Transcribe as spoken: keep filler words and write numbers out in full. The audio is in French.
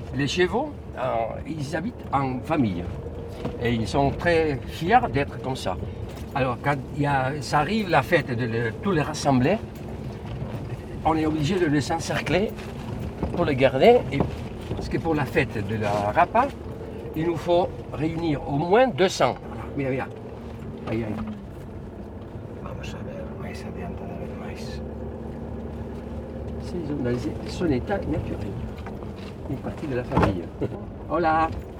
Les chevaux, euh, ils habitent en famille. Et ils sont très fiers d'être comme ça. Alors, quand il y a, ça arrive la fête de le- tous les rassembler, on est obligé de les encercler pour les garder. Et, parce que pour la fête de la rapa, il nous faut réunir au moins deux cents. Mira, mira. Ahí, ahí. Vamos a ver, más adiante, a ver más. Ils sont dans son état naturel. Une partie de la famille. Hola.